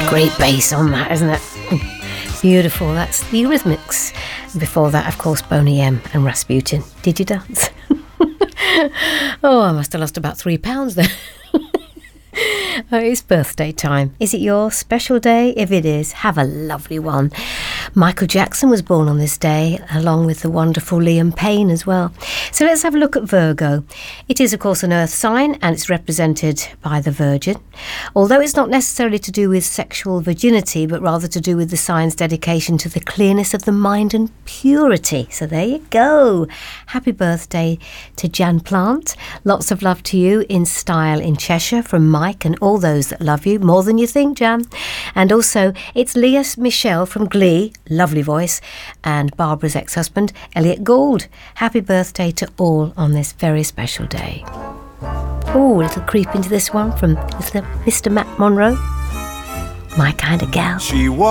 Great bass on that, isn't it? Beautiful. That's the Eurythmics. Before that, of course, Boney M and Rasputin. Did you dance? Oh, I must have lost about £3 there. Oh, it's birthday time. Is it your special day? If it is, have a lovely one. Michael Jackson was born on this day, along with the wonderful Liam Payne as well. So let's have a look at Virgo. It is, of course, an earth sign, and it's represented by the Virgin. Although it's not necessarily to do with sexual virginity, but rather to do with the sign's dedication to the clearness of the mind and purity. So there you go. Happy birthday to Jan Plant. Lots of love to you in style in Cheshire from Mike and all those that love you more than you think, Jan. And also, it's Leah Michelle from Glee, lovely voice, and Barbara's ex-husband, Elliot Gould. Happy birthday to all on this very special day. Oh, a little creep into this one from Mr. Matt Monro. My kind of gal. She was